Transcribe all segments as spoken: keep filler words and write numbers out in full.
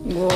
¡Guau!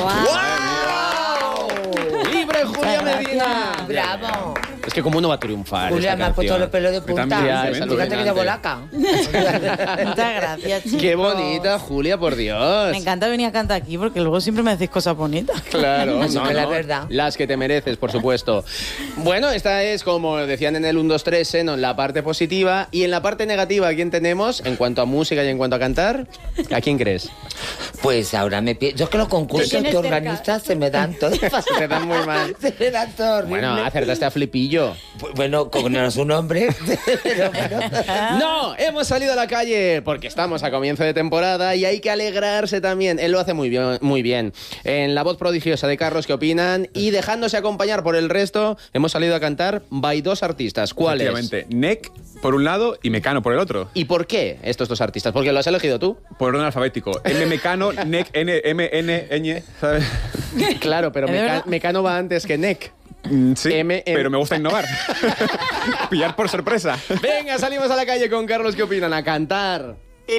¡Wow! ¡Libre Julia Medina! ¡Bravo! Es que como uno va a triunfar. Julia, me ha puesto los pelos de punta. También, Fíjate que de bolaca. Muchas gracias, chicos. Qué bonita, Julia, por Dios. Me encanta venir a cantar aquí porque luego siempre me decís cosas bonitas. Claro, Eso no, que no, la verdad. Las que te mereces, por supuesto. Bueno, esta es, como decían en el uno, dos, tres, ¿eh? ¿no? En la parte positiva. Y en la parte negativa, ¿a quién tenemos? En cuanto a música y en cuanto a cantar, ¿a quién crees? Pues ahora me pienso. Yo es que los concursos que organizas se me dan todos. Se te dan muy mal. Se me dan todo horrible. Bueno, acertaste a Flipillo. Pues, bueno, como no es un hombre. Pero, pero... No, hemos salido a la calle porque estamos a comienzo de temporada y hay que alegrarse también. Él lo hace muy bien, muy bien. En la voz prodigiosa de Carlos, ¿qué opinan? Y dejándose acompañar por el resto, hemos salido a cantar by dos artistas. ¿Cuáles? Efectivamente, Nek por un lado y Mecano por el otro. ¿Y por qué estos dos artistas? ¿Porque lo has elegido tú? Por orden alfabético. M Mecano, Nek, N, M, N, Ñ, ¿sabes? Claro, pero ¿Es Meca- verdad? Mecano va antes que Nek. Mm, Sí, M, M. pero me gusta innovar. Pillar por sorpresa. Venga, salimos a la calle con Carlos, ¿qué opinan? A cantar.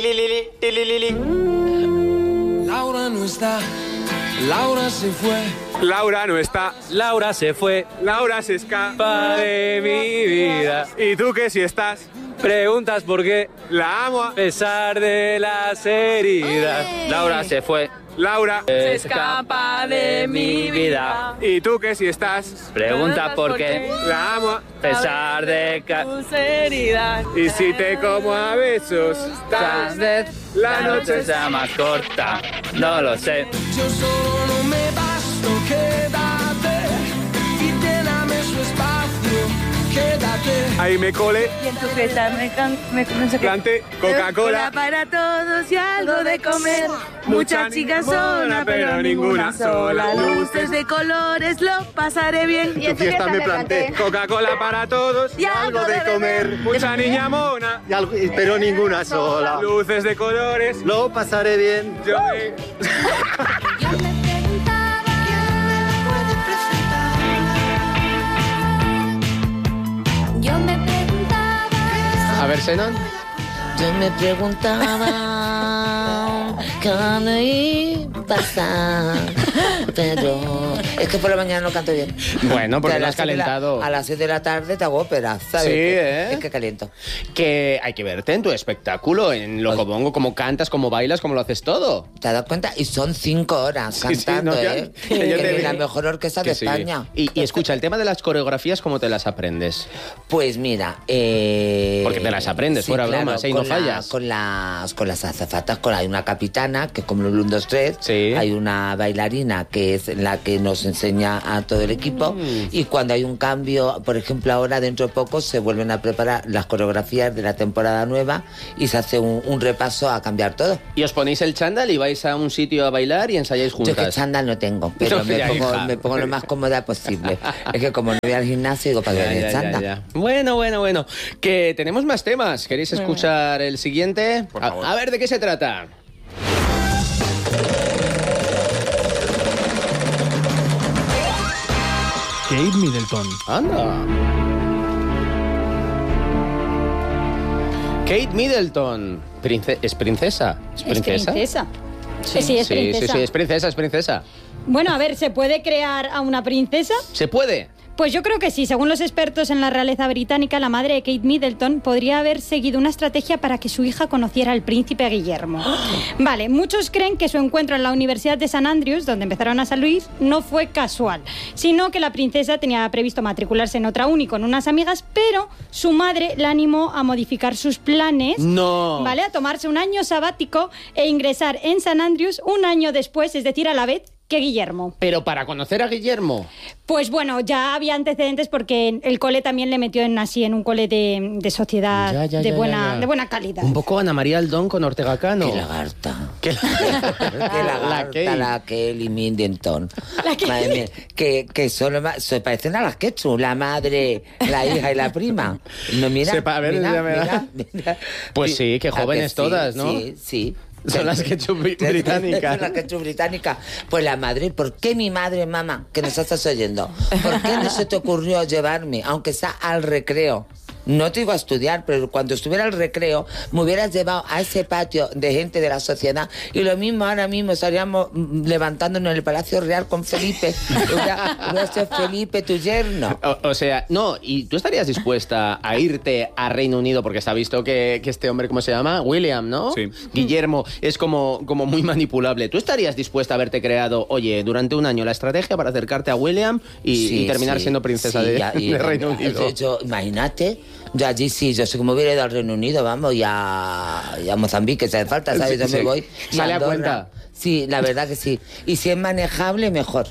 Laura no está, Laura se fue. Laura no está. Laura se fue, Laura se escapa pa de mi vida. ¿Y tú qué si estás? Preguntas por qué, La amo. a pesar de las heridas. Laura se fue, Laura. se escapa de mi vida. ¿Y tú qué si estás? Pregunta por qué, La amo. a pesar de ca- tus heridas. Y si te como a besos, tal vez la noche sea más corta. No lo sé. Yo solo no me basto, quédate y lléname su espacio, quédate. Ahí me cole, Y en tu fiesta me, can, me, no sé qué. plante, Coca-Cola. Para todos y algo de comer. Mucha Muchas chicas ninguna, sola, pero pero ninguna ninguna sola. sola. Luces de colores, lo pasaré bien. En tu fiesta me planté. Coca-Cola para todos y algo de comer. Mucha niña mona, Y algo- pero ninguna sola. luces de colores. Lo pasaré bien. Yo me- Yo me preguntaba quién me puede presentar. Yo me preguntaba. A ver, Senon. Yo me preguntaba cuándo iba a pasar, pero es que por la mañana no canto bien. Bueno, porque Que a lo las has seis de la- calentado. A las seis de la tarde te hago ópera, ¿sabes? Sí, Que- ¿eh? Es que caliento. Que hay que verte en tu espectáculo, en Locobongo, cómo cantas, cómo bailas, cómo lo haces todo. ¿Te has dado cuenta? Y son cinco horas Sí, sí, cantando, no, ya- ¿eh? que yo te Que vi. la mejor orquesta Que de sí. España. Y, y escucha, el tema de las coreografías, ¿cómo te las aprendes? Pues mira, eh... Porque te las aprendes, fuera bromas, ¿eh? Y no con la- fallas. con las con las azafatas, con hay una capitana, que es como el uno, dos, tres, Sí. hay una bailarina que es la que nos enseña a todo el equipo, Mm. y cuando hay un cambio, por ejemplo ahora dentro de poco se vuelven a preparar las coreografías de la temporada nueva y se hace un, un repaso a cambiar todo. Y os ponéis el chándal y vais a un sitio a bailar y ensayáis Yo juntas. que chándal no tengo, pero No, me, ya, pongo, hija. me pongo lo más cómoda posible. Es que como no voy al gimnasio, digo, para que Ya, me ya, chándal. ya, ya. Bueno, bueno, bueno. Que tenemos más temas. ¿Queréis escuchar el siguiente? Por A- favor. A, ver, ¿de qué se trata? Kate Middleton. Anda. Kate Middleton. Prince- ¿Es princesa? ¿Es princesa? Es princesa. Sí, sí, es sí, princesa. sí, sí, es princesa, es princesa. Bueno, a ver, ¿se puede crear a una princesa? ¿Se puede? Pues yo creo que sí. Según los expertos en la realeza británica, la madre de Kate Middleton podría haber seguido una estrategia para que su hija conociera al príncipe Guillermo. Vale, muchos creen que su encuentro en la Universidad de San Andrews, donde empezaron a salir, no fue casual, sino que la princesa tenía previsto matricularse en otra uni con unas amigas, pero su madre la animó a modificar sus planes. No. ¿Vale? A tomarse un año sabático e ingresar en San Andrews un año después, es decir, a la vez que Guillermo. Pero para conocer a Guillermo. Pues bueno, ya había antecedentes porque el cole también le metió en así en un cole de, de sociedad Ya, ya, de, ya, buena, ya, ya. de buena calidad. Un poco Ana María Aldón con Ortega Cano. Qué lagarta. Qué Qué lagarta, Kate. la Kelly Middleton. La Kelly. Madre mía, que, que solo ma- se parecen a las Quechu, la madre, la hija y la prima. No, mira, Sepa, a ver, mira, ya me da. mira, mira. Pues sí, qué ¿A que jóvenes sí? todas, ¿no? Sí, sí. Son las Quechu bri- británicas. Son las Quechu británicas. Pues la madre, ¿por qué mi madre, mamá, que nos estás oyendo? ¿Por qué no se te ocurrió llevarme, aunque sea al recreo? no te digo a estudiar, pero cuando estuviera el recreo, me hubieras llevado a ese patio de gente de la sociedad. Y lo mismo ahora mismo estaríamos mm, levantándonos en el Palacio Real con Felipe. Hubiera, hubiera sido Felipe tu yerno. O, o sea, no, ¿y tú estarías dispuesta a irte a Reino Unido? Porque está visto que, que este hombre, ¿cómo se llama? William, ¿no? Sí. Guillermo, es como, como muy manipulable. ¿Tú estarías dispuesta a haberte creado, oye, durante un año la estrategia para acercarte a William y, Sí, y terminar sí, siendo princesa sí, de, ya, y- de Reino yo- Unido? yo- imagínate, yo allí sí, yo sé que me hubiera ido al Reino Unido, vamos, y a, y a Mozambique, si hace falta, ¿sabes? Yo Sí, me sí. voy. y Sale a Andorra. cuenta. Sí, la verdad que sí. Y si es manejable, mejor.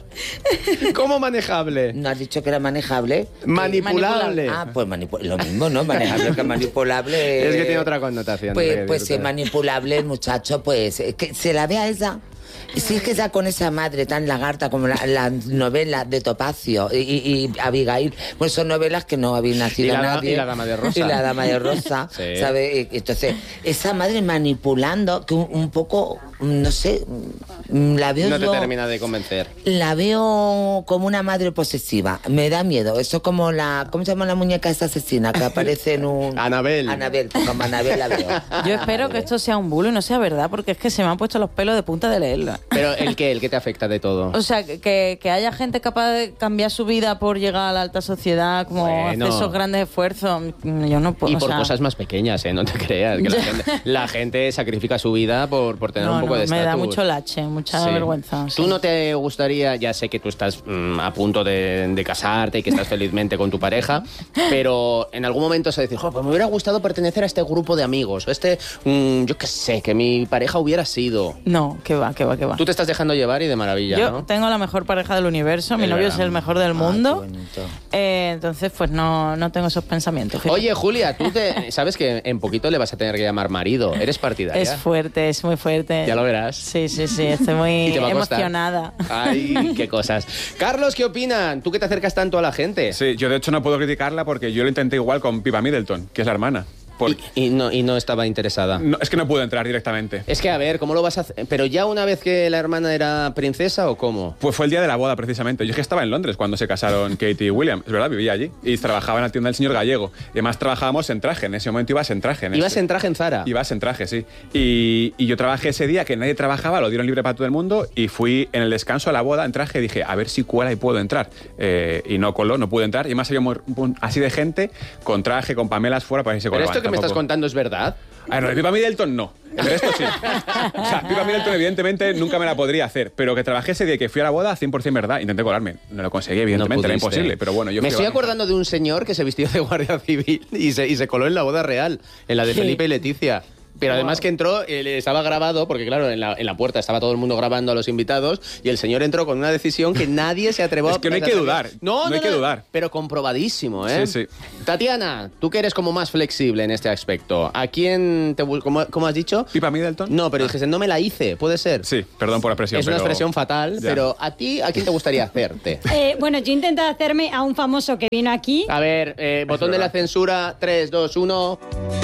¿Cómo manejable? ¿No has dicho que era manejable? Manipulable. Ah, pues manipu- lo mismo, ¿no? Manejable que manipulable. Es que tiene otra connotación. Pues, ¿no? pues si es manipulable el muchacho, pues eh, que se la ve a esa. Si es que ya con esa madre tan lagarta como la, la novela de Topacio y, y- y Abigail, pues son novelas que no habían nacido Y la da- nadie. y la Dama de Rosa. Y la Dama de Rosa, Sí. ¿sabes? Entonces, esa madre manipulando, que un, un poco, no sé, mm, la veo No te yo... termina de convencer. La veo como una madre posesiva. Me da miedo. Eso es como la... ¿Cómo se llama la muñeca esta asesina? Que aparece en un... Anabel. Anabel, pues como Anabel la veo. Yo espero que esto sea un bulo y no sea verdad, porque es que se me han puesto los pelos de punta de leerla. Pero ¿el qué? ¿El qué te afecta de todo? O sea, que, que haya gente capaz de cambiar su vida por llegar a la alta sociedad, como Bueno. hacer esos grandes esfuerzos, yo no puedo. Y o por sea, cosas más pequeñas, ¿eh? No te creas. Que la, gente, la gente sacrifica su vida por, por tener no, un poco no, de me da estatus. mucho lache, mucha Sí. vergüenza. ¿Tú sí. no te gustaría, ya sé que tú estás mm, a punto de, de casarte y que estás felizmente con tu pareja, pero en algún momento se decir, "Jo, pues me hubiera gustado pertenecer a este grupo de amigos, o este, mm, yo qué sé, que mi pareja hubiera sido"? No, que va, que va, que va. Tú te estás dejando llevar y de maravilla, Yo ¿no? tengo la mejor pareja del universo, mi Es novio verdad. es el mejor del Ah, mundo, qué bonito. eh, entonces pues no, no tengo esos pensamientos. fíjate. Oye, Julia, tú te, sabes que en poquito le vas a tener que llamar marido. ¿Eres partidaria? Es fuerte, es muy fuerte. Ya lo verás. Sí, sí, sí, estoy muy Y te va a costar. emocionada. Ay, qué cosas. Carlos, ¿qué opinan? ¿Tú que te acercas tanto a la gente? Sí, yo de hecho no puedo criticarla porque yo lo intenté igual con Pippa Middleton, que es la hermana. Por- Y, y no, y no estaba interesada. No, es que no pude entrar directamente. Es que, a ver, ¿cómo lo vas a hacer? ¿Pero ya una vez que la hermana era princesa o cómo? Pues fue el día de la boda, precisamente. Yo es que estaba en Londres cuando se casaron Kate y William. Es verdad, vivía allí. Y trabajaba en la tienda del señor Gallego. Y además trabajábamos en traje. En ese momento ibas en traje. En ¿Ibas ese- en traje en Zara? Ibas en traje, sí. Y, y yo trabajé ese día que nadie trabajaba, lo dieron libre para todo el mundo y fui en el descanso a la boda en traje y dije, a ver si cuela y puedo entrar. Eh, y no coló, no pude entrar. Y además había un- un- así de gente con traje, con pamelas fuera para que se ¿Pero colaban. esto que me estás Tampoco- contando es verdad? A ver, lo de Pippa Middleton no. El resto sí. O sea, Pippa Middleton evidentemente nunca me la podría hacer, pero que trabajé ese día y que fui a la boda, cien por ciento verdad. Intenté colarme. No lo conseguí, evidentemente, era pudiste. imposible, pero bueno, yo Me fui estoy a- acordando de un señor que se vistió de guardia civil y se, y se coló en la boda real, en la de Sí. Felipe y Leticia. Pero además que entró, eh, estaba grabado, porque claro, en la, en la puerta estaba todo el mundo grabando a los invitados, y el señor entró con una decisión que nadie se atrevió a... Es que no hay que dudar, No, no no, hay que dudar. Pero comprobadísimo, ¿eh? Sí, sí. Tatiana, tú que eres como más flexible en este aspecto, ¿a quién te... bu- ¿Cómo, cómo has dicho? ¿Pippa Middleton? No, pero dijiste, no me la hice, ¿puede ser? Sí, perdón por la expresión. Es una pero- expresión fatal, Ya. pero ¿a ti a quién te gustaría hacerte? Eh, bueno, yo intenté hacerme a un famoso que vino aquí. A ver, eh, botón de la verdad. censura, tres, dos, uno...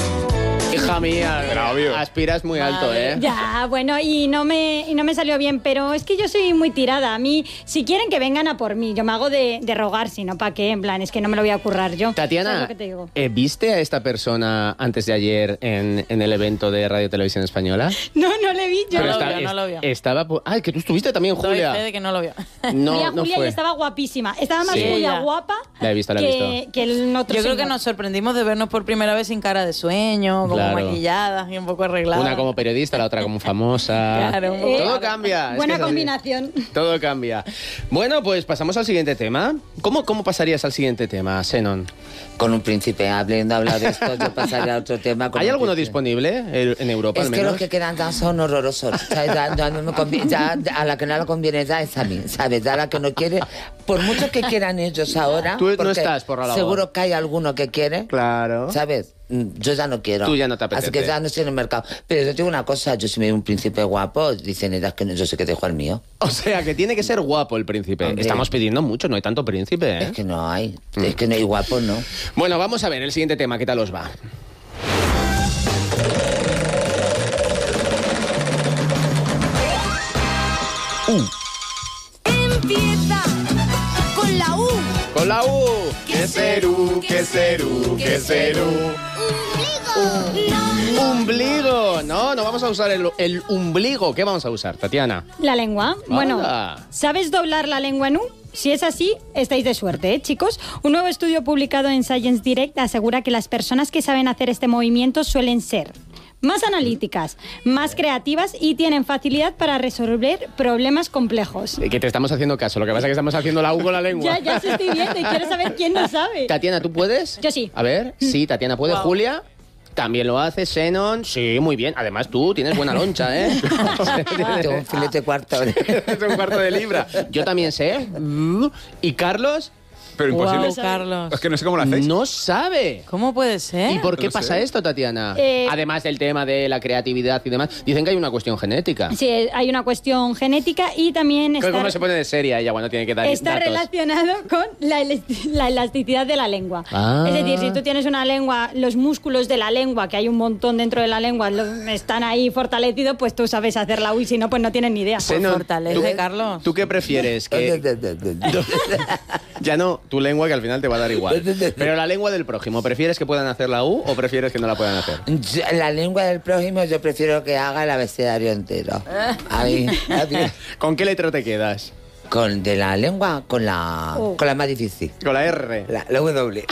Hija mía, Era obvio. aspiras muy alto, ¿eh? Ya, bueno, y no me y no me salió bien, pero es que yo soy muy tirada. A mí, si quieren que vengan a por mí, yo me hago de, de rogar, si no, ¿para qué? En plan, es que no me lo voy a currar yo. ¿Sabes Tatiana, lo que te digo? eh, ¿viste a esta persona antes de ayer en, en el evento de Radio Televisión Española? No, no le vi yo. No lo esta- vio, no es- lo vio. Estaba... pu- Ah, que tú estuviste también, Doy Julia. fe de que no lo vio. No, Vi a no Julia fue. y estaba guapísima. Estaba más Sí. Julia Ya. guapa La he visto, la he que, visto. que el otro Yo creo que señor. nos sorprendimos de vernos por primera vez sin cara de sueño, como Claro. maquilladas y un poco arregladas. Una como periodista, la otra como famosa. Claro, un poco Eh, Todo raro. cambia. es Buena que es así. combinación. Todo cambia. Bueno, pues pasamos al siguiente tema. ¿Cómo, cómo pasarías al siguiente tema, Zenon? Con un príncipe, habiendo hablado de esto, yo pasaría a otro tema. con ¿Hay un alguno príncipe. disponible el- en Europa Es al que menos? los que quedan ya son horrorosos. ¿Sabes? Ya, ya no me conviene- ya- ya a la que no le conviene ya es a mí, ¿sabes? Ya a la que no quiere, por mucho que quieran ellos ahora, Tú no porque estás por la labor. seguro que hay alguno que quiere, Claro. ¿sabes? Mm, Yo ya no quiero. Tú ya no te apetece. Así que ya no estoy en el mercado. Pero yo te digo una cosa, yo si me veo un príncipe guapo, dicen ellas que no, yo sé que dejo el mío. O sea, que tiene que ser guapo el príncipe. Hombre. Estamos pidiendo mucho, no hay tanto príncipe, ¿eh? Es que no hay, es que no hay guapo, ¿no? Bueno, vamos a ver el siguiente tema, ¿qué tal os va? Empieza con la U. Con la U. Que Que serú, que serú, que serú. Umbligo. No, no vamos a usar el, el umbligo. ¿Qué vamos a usar, Tatiana? La lengua. Bueno, Anda. ¿sabes doblar la lengua en U? Si es así, estáis de suerte, ¿eh, chicos? Un nuevo estudio publicado en Science Direct asegura que las personas que saben hacer este movimiento suelen ser más analíticas, más creativas y tienen facilidad para resolver problemas complejos. Que te estamos haciendo caso. Lo que pasa es que estamos haciendo la U con la lengua. Ya, ya se estoy viendo y quiero saber quién no sabe. Tatiana, ¿tú puedes? Yo sí. A ver, sí, Tatiana puede. Wow. Julia. También lo hace. Xenon, sí, muy bien. Además, tú tienes buena loncha, ¿eh? Tengo un filete cuarto. Es un cuarto de libra. Yo también sé. ¿Y Carlos? Pero imposible. Wow, Carlos. Es que no sé cómo lo hacéis. No sabe. ¿Cómo puede ser? ¿Y por qué No pasa sé. esto, Tatiana? Eh, Además del tema de la creatividad y demás, dicen que hay una cuestión genética. Sí, hay una cuestión genética y también está, ¿Cómo se pone de seria ella cuando tiene que dar está datos? relacionado con la, elasti- la elasticidad de la lengua. Ah. Es decir, si tú tienes una lengua, los músculos de la lengua, que hay un montón dentro de la lengua, lo- están ahí fortalecidos, pues tú sabes hacer la U y si no, pues no tienes ni idea. Pues Xenon, fortalece, ¿tú- Carlos. ¿Tú qué prefieres? Que ya no, tu lengua que al final te va a dar igual. Pero la lengua del prójimo, ¿prefieres que puedan hacer la U o prefieres que no la puedan hacer? Yo- La lengua del prójimo yo prefiero que haga el abecedario entero. Ahí, ahí. ¿Con qué letra te quedas? Con de la lengua, con la, Oh. con la más difícil. Con la R. La, la W.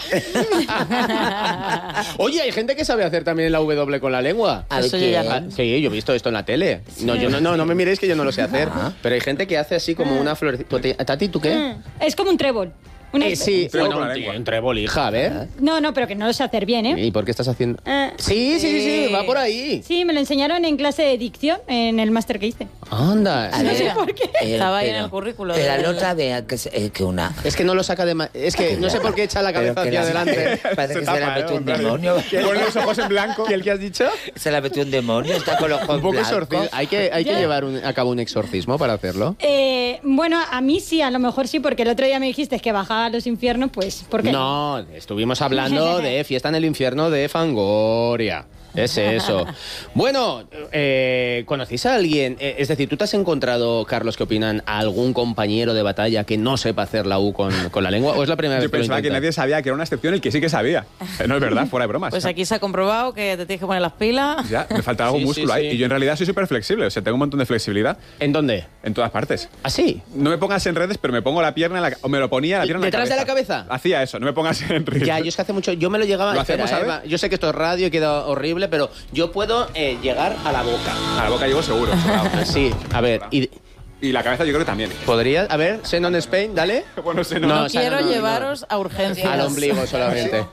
Oye, hay gente que sabe hacer también la W con la lengua. A ver Eso yo ya quién. Sí, yo he visto esto en la tele. No, yo no, no, no me miréis que yo no lo sé hacer. Ah. Pero hay gente que hace así como una florecita. ¿Tati, tú qué? Es como un trébol. Una- Eh, sí, Trébol bueno, con la un, lengua. un trébol, hija, a ver. No, no, pero que no lo sé hacer bien, ¿eh? ¿Y por qué estás haciendo? Eh, Sí, sí, sí, sí, eh, va por ahí. Sí, me lo enseñaron en clase de dicción en el máster que hice. Anda. A ver, por qué. eh, Estaba ahí pero- en el currículo Pero de- la otra vea que, se- eh, que una... Es que no lo saca de... ma- Es que no sé por qué echa la Pero cabeza que hacia la- adelante. Parece Se que se le tapa, ha metido ¿eh? un Claro. demonio. Con los ojos en blanco. ¿Y el que has dicho? Se le ha metido un demonio, está con los ojos Un poco blancos. exorcismo. Hay que, hay que Ya. llevar un- a cabo un exorcismo para hacerlo. Eh, bueno, a mí sí, a lo mejor sí, porque el otro día me dijiste que bajaba a los infiernos, pues, ¿por qué? No, estuvimos hablando de Fiesta en el Infierno de Fangoria. Es eso. Bueno, eh, ¿conocéis a alguien? Eh, es decir, ¿tú te has encontrado, Carlos, qué opinan, a algún compañero de batalla que no sepa hacer la U con, con la lengua? ¿O es la primera Yo vez que lo pensaba que intentas? nadie sabía que era una excepción el que sí que sabía. Eh, No es verdad, fuera de bromas. Pues aquí se ha comprobado que te tienes que poner las pilas. Ya, me faltaba algún Sí, músculo sí, ahí. sí. Y yo en realidad soy súper flexible. O sea, tengo un montón de flexibilidad ¿En dónde? en todas partes. ¿Así? No me pongas en redes, pero me pongo la pierna en la, ca- o me lo ponía la pierna en ¿Detrás de la la cabeza. cabeza? Hacía eso, no me pongas en redes. Ya, yo es que hace mucho... Yo me lo llegaba... ¿Lo espera, hacemos, eh, sabes? va, yo sé que esto es radio y queda horrible, pero yo puedo eh, llegar a la boca. A la boca llevo seguro. sobrado. Sí, a ver, y... Y la cabeza yo creo que también. ¿Podrías? A ver, Xenon Spain, dale. Bueno, sé, no. No, No o sea, quiero no, no, no. llevaros a urgencias. Al ombligo solamente.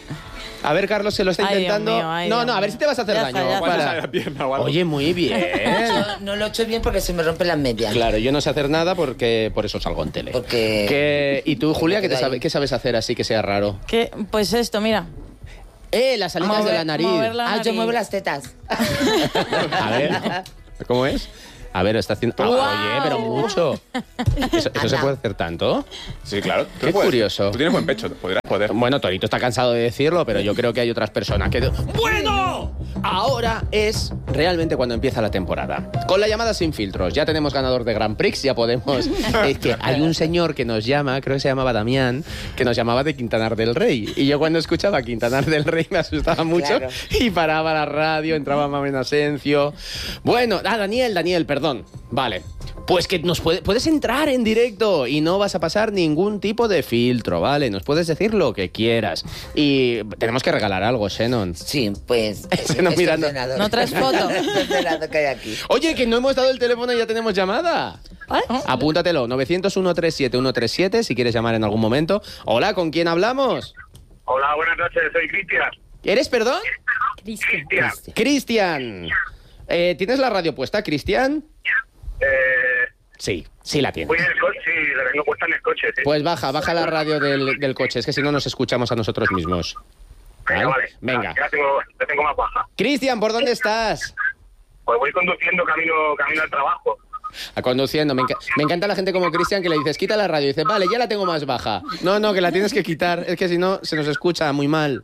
A ver, Carlos, se lo está Ay, Dios intentando. mío, ay, no, Dios no, a ver mío. si te vas a hacer Ya daño. está, ya ¿Cuándo para- sale la pierna o algo? Oye, muy bien. Yo no lo he hecho bien porque se me rompen las medias. Claro, yo no sé hacer nada porque por eso salgo en tele. Porque- ¿Qué- ¿Y tú, Julia, Me qué, te quedo sabe- ahí. qué sabes hacer así que sea raro? ¿Qué? Pues esto, mira. ¡Eh, las alitas Mover- de la nariz! mover la Ah, yo nariz. muevo las tetas. A ver, ¿cómo es? A ver, está haciendo... Ah, ¡Guau! oye, pero mucho. ¿Eso, eso se puede hacer tanto? Sí, claro. Tú Qué puedes. curioso. Tú tienes buen pecho, podrás poder. Bueno, Torito está cansado de decirlo, pero yo creo que hay otras personas que... ¡Bueno! Ahora es realmente cuando empieza la temporada. Con la llamada sin filtros. Ya tenemos ganador de Grand Prix, ya podemos... Es que hay un señor que nos llama, creo que se llamaba Damián, que nos llamaba de Quintanar del Rey. Y yo cuando escuchaba Quintanar del Rey me asustaba mucho. Claro. Y paraba la radio, entraba Mamen Asencio. Bueno, ah, Daniel, Daniel, perdón. Vale. Pues que nos puede- puedes entrar en directo y no vas a pasar ningún tipo de filtro, ¿vale? Nos puedes decir lo que quieras. Y tenemos que regalar algo, Xenon. Sí, pues... Se nos este mirando. ordenador. ¿No traes foto? Este ordenador que hay aquí. Oye, que no hemos dado el teléfono y ya tenemos llamada. Apúntatelo, nueve cero uno tres siete uno tres siete si quieres llamar en algún momento. Hola, ¿con quién hablamos? Hola, buenas noches, soy Cristian. ¿Eres, perdón? Cristian. Cristian. Cristian. Eh, ¿Tienes la radio puesta, Cristian? Eh, Sí, sí la tienes. voy en el coche, sí, la tengo puesta en el coche, sí. Pues baja, baja la radio del, del coche, es que si no nos escuchamos a nosotros mismos. Venga, ¿Vale? vale. Venga. Ya tengo, ya tengo más baja. Cristian, ¿por dónde estás? Pues voy conduciendo camino, camino al trabajo. A conduciendo. Me, enca- me encanta la gente como Cristian que le dices, quita la radio. Y dice, vale, ya la tengo más baja. No, no, que la tienes que quitar. Es que si no, se nos escucha muy mal.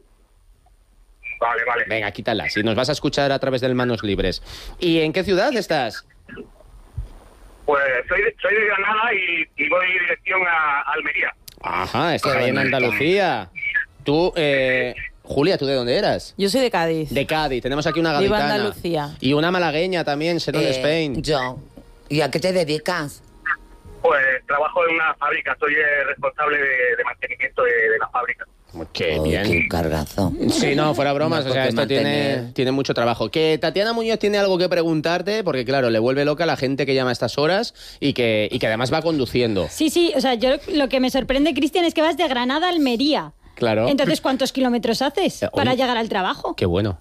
Vale, vale. Venga, quítala. Si nos vas a escuchar a través del Manos Libres. ¿Y en qué ciudad estás? Pues soy de, soy de Granada y, y voy dirección a Almería. Ajá, estás Qué ahí en bonito. Andalucía. Tú, eh, Julia, ¿tú de dónde eras? Yo soy de Cádiz. De Cádiz. Tenemos aquí una Viva gaditana. Andalucía. Y una malagueña también, Seron Eh, Spain. Yo. ¿Y a qué te dedicas? Pues trabajo en una fábrica, soy el responsable de, de mantenimiento de, de la fábrica. Qué Uy, bien. qué cargazo. Sí, no, fuera bromas, No, o sea, porque esto tiene, mantener- tiene mucho trabajo. Que Tatiana Muñoz tiene algo que preguntarte, porque claro, le vuelve loca a la gente que llama a estas horas y que, y que además va conduciendo. Sí, sí, o sea, yo lo que me sorprende, Cristian, es que vas de Granada a Almería. Claro. Entonces, ¿cuántos kilómetros haces Eh, para oye. llegar al trabajo? Qué bueno.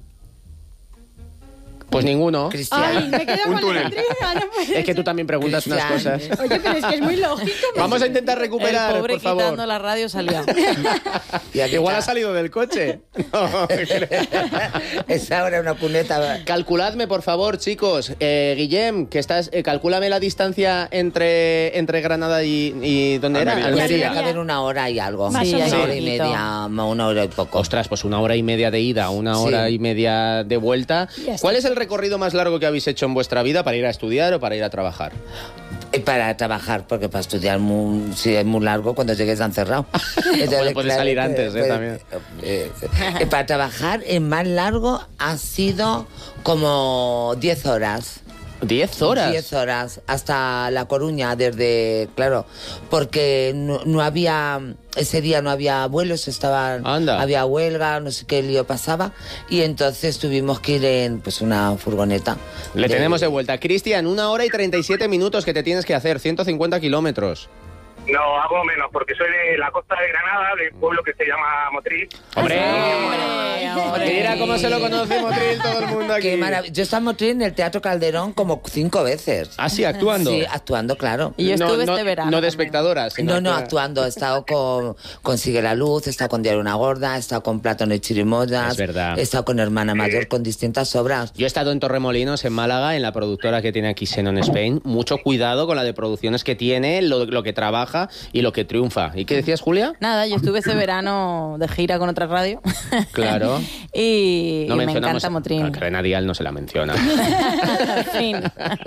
Pues ninguno. Ay, me quedo Un con túnel. la intriga, no puede Es que tú también preguntas unas Cristian. cosas. Oye, pero es que es muy lógico. Vamos a intentar El recuperar, pobre por favor. quitando la radio salió. Y aquí Igual ha está. salido del coche. No, Es ahora una cuneta. calculadme, por favor, chicos. Eh, Guillem, que estás, eh, calcúlame la distancia entre, entre Granada y, y ¿dónde era? Almería. Tiene Almería. que haber una hora y algo. Más Sí, o una menos. hora y media, una hora y poco. Ostras, pues una hora y media de ida, una Sí. hora y media de vuelta. Ya está. ¿Cuál es el recorrido más largo que habéis hecho en vuestra vida para ir a estudiar o para ir a trabajar? Y para trabajar, porque para estudiar muy, si es muy largo, cuando llegues han cerrado. Bueno, puede salir antes, ¿eh? También. eh, eh, para trabajar, el más largo ha sido como diez horas. ¿Diez horas? Diez horas, hasta La Coruña, desde, claro, porque no, no había, ese día no había vuelos, estaban, Anda. había huelga, no sé qué lío pasaba, y entonces tuvimos que ir en pues una furgoneta. Le tenemos de vuelta. Cristian, una hora y treinta y siete minutos que te tienes que hacer, ciento cincuenta kilómetros. No, hago menos, porque soy de la costa de Granada, de un pueblo que se llama Motril. ¡Hombre! Hombre, hombre. Mira cómo se lo conoce Motril todo el mundo aquí. Qué maravilla. Yo estaba en el Teatro Calderón como cinco veces. ¿Ah, sí, actuando? Sí, actuando, claro. Y yo estuve no, este verano. No de también. espectadora, sino No, no, actua- actuando. He estado con, con Sigue la Luz, he estado con Diario Una Gorda, he estado con Plátano y Chirimoyas. Es verdad. He estado con Hermana Mayor, con distintas obras. Yo he estado en Torremolinos, en Málaga, en la productora que tiene aquí Xenon Spain. Mucho cuidado con la de producciones que tiene, lo, lo que trabaja y lo que triunfa. ¿Y qué decías, Julia? Nada, yo estuve ese verano de gira con otra radio. Claro. y, No y me mencionamos encanta Motril. a Cadena Dial, no se la menciona. En fin.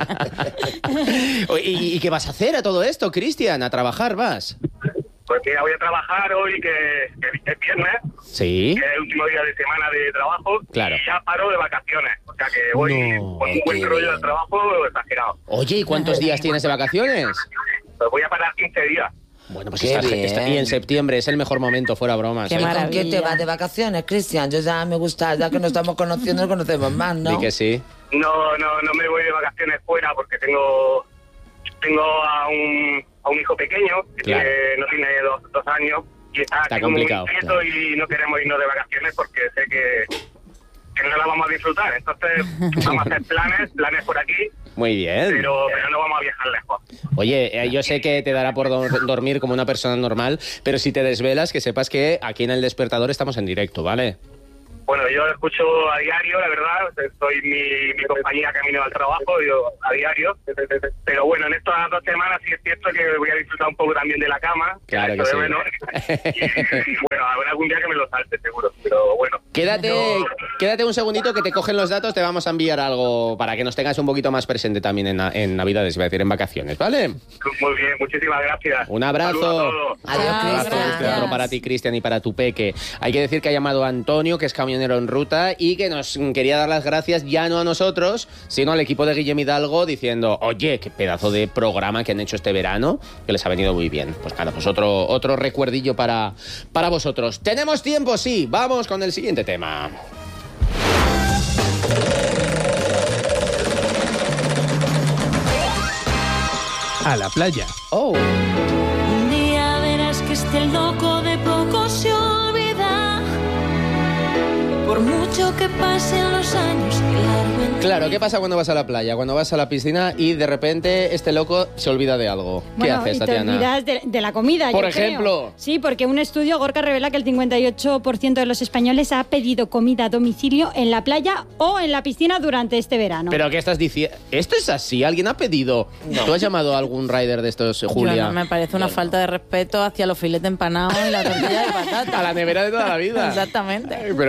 ¿Y, ¿Y qué vas a hacer a todo esto, Cristian? ¿A trabajar vas? Pues mira, voy a trabajar hoy, que, que es viernes, Sí. que es el último día de semana de trabajo, Claro. y ya paro de vacaciones. O sea que voy No, con un buen qué rollo bien. de trabajo exagerado. Oye, ¿y cuántos días tienes de vacaciones? Pues voy a parar quince días. Bueno, pues Qué estás, bien. está- y en septiembre es el mejor momento, fuera bromas. Qué ¿eh? ¿Y con maravilla. quién te vas de vacaciones, Cristian? Yo ya me gusta, ya que nos estamos conociendo, nos conocemos más, ¿no? Di que sí. No, no, no me voy de vacaciones fuera porque tengo tengo a un, a un hijo pequeño que Claro. tiene, no tiene dos, dos años y está, Está aquí como muy complicado, inquieto claro. y no queremos irnos de vacaciones porque sé que, que no la vamos a disfrutar. Entonces vamos a hacer planes, planes por aquí, Muy bien. pero, pero no vamos a viajar lejos. Oye, eh, yo sé que te dará por do- dormir como una persona normal, pero si te desvelas, que sepas que aquí en El Despertador estamos en directo, ¿vale? Bueno, yo lo escucho a diario, la verdad. Soy mi, mi compañía camino al trabajo, yo a diario. Pero bueno, en estas dos semanas sí es cierto que voy a disfrutar un poco también de la cama. Claro echo que de sí. menos. Y, y bueno, habrá algún día que me lo salte, seguro. Pero bueno. Quédate, yo- quédate un segundito que te cogen los datos, te vamos a enviar algo para que nos tengas un poquito más presente también en, na- en Navidades, voy a decir, en vacaciones, ¿vale? Muy bien, muchísimas gracias. Un Saludos a abrazo. todos. Adiós, Chao, Cristian. gracias. Otro para ti, Cristian, y para tu peque. Hay que decir que ha llamado a Antonio, que es camionero en ruta, y que nos quería dar las gracias ya no a nosotros, sino al equipo de Guillem Hidalgo, diciendo, oye, qué pedazo de programa que han hecho este verano, que les ha venido muy bien. Pues nada, pues otro, otro recuerdillo para, para vosotros. ¿Tenemos tiempo? Sí. Vamos con el siguiente tema. A la playa. Oh. Un día verás que este loco de poco se olvida. Por mucho que pasen los años, que largo en Claro, ¿qué pasa cuando vas a la playa? Cuando vas a la piscina y de repente este loco se olvida de algo. ¿Qué Bueno, haces, y te Tatiana? olvidas de, de la comida, Por yo creo. ejemplo. Sí, porque un estudio, Gorka, revela que el cincuenta y ocho por ciento de los españoles ha pedido comida a domicilio en la playa o en la piscina durante este verano. ¿Pero qué estás diciendo? ¿Esto es así? ¿Alguien ha pedido? ¿Tú has llamado a algún rider de estos, Julia? Yo no, me parece una falta de respeto hacia los filetes empanados y la tortilla de patata. A la nevera de toda la vida. Exactamente. Pero esto es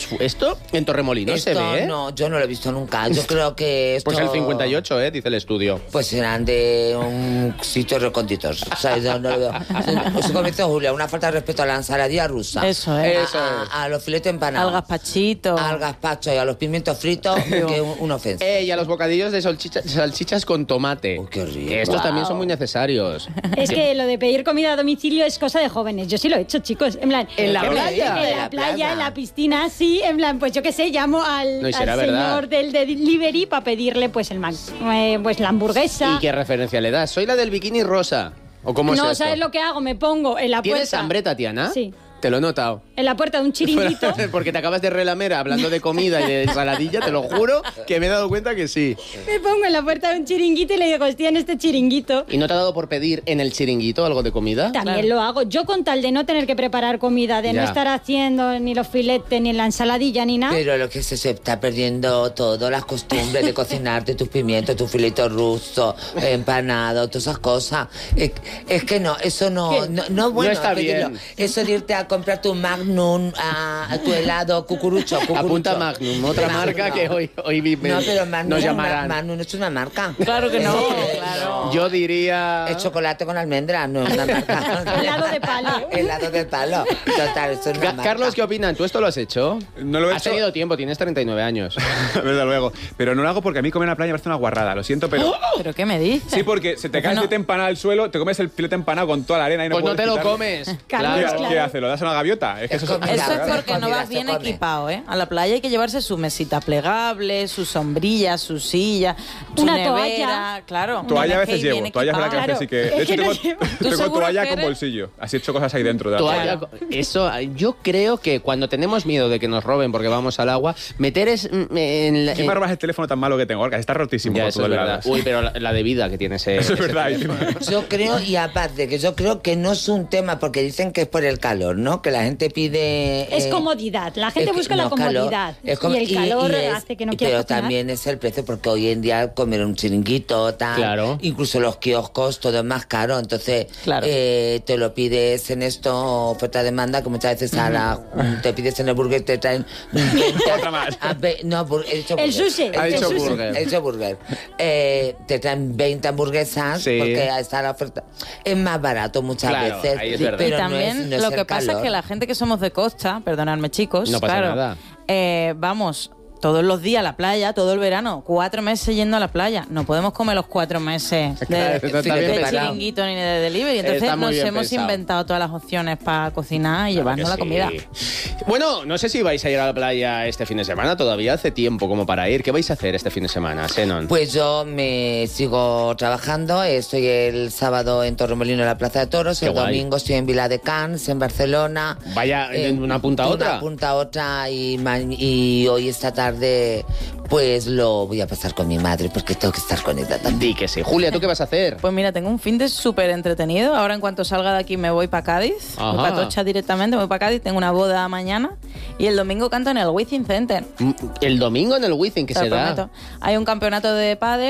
fu- esto en Torremolinos se Esto ve, ¿eh? no, yo no lo he visto nunca. Yo creo que esto... Pues el cincuenta y ocho, ¿eh? Dice el estudio. Pues serán de un sitio recónditos. O sea, yo no lo veo. Pues como dice Julia, una falta de respeto a la ensaladilla rusa. Eso es. A, Eso es. a- a los filetes empanados. Al gazpachito. Al gazpacho y a los pimientos fritos, que es un- una ofensa. Eh, y a los bocadillos de salchicha- salchichas con tomate. qué rico. Estos Wow. también son muy necesarios. Es que lo de pedir comida a domicilio es cosa de jóvenes. Yo sí lo he hecho, chicos. En plan, ¿En la ¿qué me playa? dices? En ¿En la la playa, playa? en la piscina, sí. En plan, pues yo qué sé, llamo al, No, y será al verdad. señor del delivery para pedirle pues el Mac, eh, pues la hamburguesa. ¿Y qué referencia le das? Soy la del bikini rosa. ¿O cómo es No, esto? ¿sabes lo que hago? Me pongo en la ¿Tienes puerta. hambre, Tatiana? Sí. Te lo he notado. En la puerta de un chiringuito. Porque te acabas de relamer hablando de comida y de ensaladilla, te lo juro que me he dado cuenta que sí. Me pongo en la puerta de un chiringuito y le digo, estoy en este chiringuito. ¿Y no te ha dado por pedir en el chiringuito algo de comida? También lo hago. Yo con tal de no tener que preparar comida, de no Ya. estar haciendo ni los filetes, ni la ensaladilla, ni nada. Pero lo que se, se está perdiendo todo, las costumbres de cocinarte tus pimientos, tus filetos rusos, empanados, todas esas cosas. Es, es que no, eso no, ¿Qué? no, no, bueno, está pedirlo. bien. Eso de irte a comprar tu Magnum, a, a tu helado, cucurucho, cucurucho. Apunta Magnum, otra Magnum, marca no. que hoy, hoy vi- No, pero Magnum, nos es una- llamarán. Magnum es una marca. Claro que no, Eh, claro. Yo diría... Es chocolate con almendra, no es una marca. Helado de palo. Helado de palo. Total, eso es una Ca- marca. Carlos, ¿qué opinan? ¿Tú esto lo has hecho? No lo he Has hecho. tenido tiempo, tienes treinta y nueve años. Desde luego. Pero no lo hago porque a mí comer en la playa me parece una guarrada. Lo siento, pero... ¿Pero qué me dices? Sí, porque se te cae el no? filete empanado al suelo, te comes el filete empanado con toda la arena y no Pues no puedes te lo quitarlo. comes. Carlos, ¿Qué, claro. qué hace? ¿Lo das a una gaviota? Es que Es eso comida. Eso es Claro, porque no comida, vas se bien come. equipado, ¿eh? A la playa hay que llevarse su mesita plegable, su sombrilla, su silla, su Una nevera, toalla. claro. Toalla a Tienes que veces ir llevo, bien toalla es verdad que a equipado. veces sí que... Claro, De es hecho, que no tengo, llevo. ¿Tú tengo seguro toalla que con eres? bolsillo. Así he hecho cosas ahí dentro de la Toalla, toalla. eso, yo creo que cuando tenemos miedo de que nos roben porque vamos al agua, meter es mm, en la... ¿Quién me robas el teléfono tan malo que tengo? Orca, está rotísimo Ya, por eso es todos verdad. lados. Uy, pero la, la de vida que tiene ese... Eso es ese verdad. teléfono. Yo creo, y aparte, que yo creo que no es un tema, porque dicen que es por el calor, ¿no? Que la gente pide... Es eh, comodidad. La gente es que- busca la no, calor. comodidad. Es como- y el calor es- hace que no y- quiera Pero cocinar. también es el precio, porque hoy en día comer un chiringuito, tal, Claro. incluso los kioscos, todo es más caro. Entonces, Claro. eh, te lo pides en esto, oferta-demanda, que muchas veces a la, te pides en el burger, te traen... Otra más. a ve- no, bur- he dicho El burger. sushi. He Ha dicho sushi, burger. he dicho burger. Eh, te traen veinte hamburguesas, Sí. porque está la oferta. Es más barato muchas Claro, veces. ahí es verdad. Y pero no también es- no es lo el que pasa es calor. que la gente que somos de costa, perdonadme chicos, No pasa claro, nada. eh, vamos todos los días a la playa, todo el verano, cuatro meses yendo a la playa. No podemos comer los cuatro meses de, Claro, eso está de bien pensado. chiringuito ni de delivery. Entonces Está muy nos bien hemos pensado. inventado todas las opciones para cocinar y Claro llevarnos que la sí. comida. Bueno, no sé si vais a ir a la playa este fin de semana, todavía hace tiempo como para ir. ¿Qué vais a hacer este fin de semana, Senon? Pues yo me sigo trabajando. Estoy el sábado en Torremolinos, en la Plaza de Toros. Qué El guay. domingo estoy en Viladecans, en Barcelona. Vaya, de Eh, una punta a de otra. Una punta a otra. Y, ma- y hoy, esta tarde, pues lo voy a pasar con mi madre, porque tengo que estar con ella también. Di que sí. Julia, ¿tú qué vas a hacer? Pues mira, tengo un fin de súper entretenido. Ahora en cuanto salga de aquí me voy para Cádiz. Ajá. Voy para Atocha directamente, me voy para Cádiz. Tengo una boda mañana. Y el domingo canto en el Wizzing Center. Mm, El domingo en el Wizzing, ¿qué Te se lo da? prometo. Hay un campeonato de pádel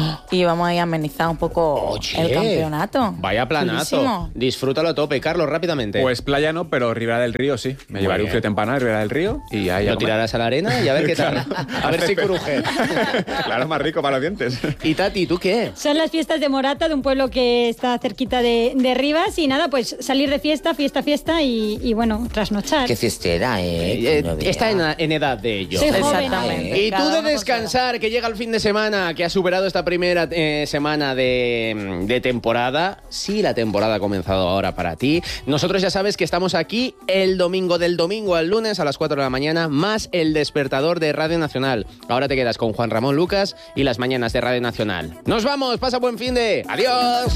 y vamos a ir a amenizar un poco Oye, el campeonato. Vaya planazo. Chulísimo. Disfrútalo a tope. Carlos, rápidamente. Pues playa no, pero Ribera del Río sí. Me Muy llevaré un bien. filete empanado en Ribera del Río y ahí a lo comer. tirarás a la arena y a ver qué tal. A ver si cruje. Claro, es más rico para los dientes. Y Tati, ¿tú qué? Son las fiestas de Morata, de un pueblo que está cerquita de, de Rivas. Y nada, pues salir de fiesta, fiesta, fiesta y, y bueno, trasnochar. Qué fiestera, ¿eh? Eh, Que no veas. está en, en edad de ello. Soy joven. Exactamente. Y tú Cada de uno con descansar, que llega el fin de semana, que ha superado esta primera eh, semana de, de temporada. Sí, la temporada ha comenzado ahora para ti. Nosotros ya sabes que estamos aquí el domingo, del domingo al lunes a las cuatro de la mañana, más el despertador de Radio Nacional. Ahora te quedas con Juan Ramón Lucas y las mañanas de Radio Nacional. ¡Nos vamos! ¡Pasa buen fin de! ¡Adiós!